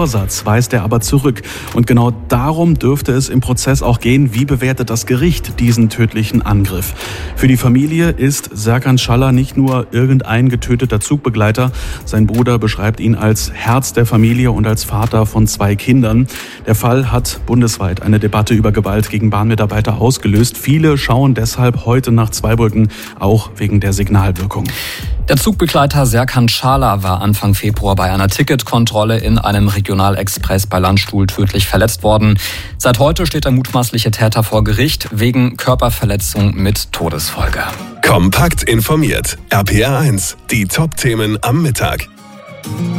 Vorsatz weist er aber zurück. Und genau darum dürfte es im Prozess auch gehen. Wie bewertet das Gericht diesen tödlichen Angriff? Für die Familie ist Serkan Schaller nicht nur irgendein getöteter Zugbegleiter. Sein Bruder beschreibt ihn als Herz der Familie und als Vater von 2 Kindern. Der Fall hat bundesweit eine Debatte über Gewalt gegen Bahnmitarbeiter ausgelöst. Viele schauen deshalb heute nach Zweibrücken, auch wegen der Signalwirkung. Der Zugbegleiter Serkan Schaller war Anfang Februar bei einer Ticketkontrolle in einem Regionalexpress bei Landstuhl tödlich verletzt worden. Seit heute steht der mutmaßliche Täter vor Gericht wegen Körperverletzung mit Todesfolge. Kompakt informiert. RPR 1, die Top-Themen am Mittag.